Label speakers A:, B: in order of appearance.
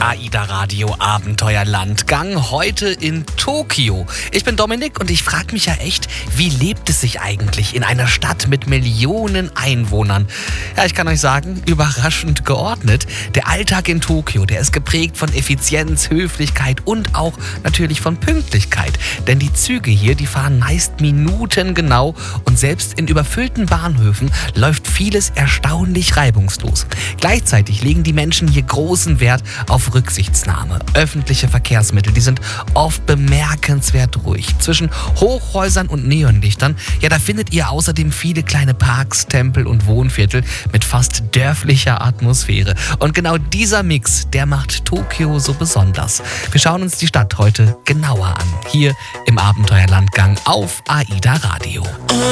A: AIDA Radio Abenteuerlandgang, heute in Tokio. Ich bin Dominik und ich frage mich ja echt, wie lebt es sich eigentlich in einer Stadt mit Millionen Einwohnern? Ja, ich kann euch sagen, überraschend geordnet. Der Alltag in Tokio, der ist geprägt von Effizienz, Höflichkeit und auch natürlich von Pünktlichkeit. Denn die Züge hier, die fahren meist minutengenau und selbst in überfüllten Bahnhöfen läuft vieles erstaunlich reibungslos. Gleichzeitig legen die Menschen hier großen Wert auf Rücksichtsnahme. Öffentliche Verkehrsmittel, die sind oft bemerkenswert ruhig. Zwischen Hochhäusern und Neonlichtern, ja, da findet ihr außerdem viele kleine Parks, Tempel und Wohnviertel mit fast dörflicher Atmosphäre. Und genau dieser Mix, der macht Tokio so besonders. Wir schauen uns die Stadt heute genauer an. Hier im Abenteuerlandgang auf AIDA Radio.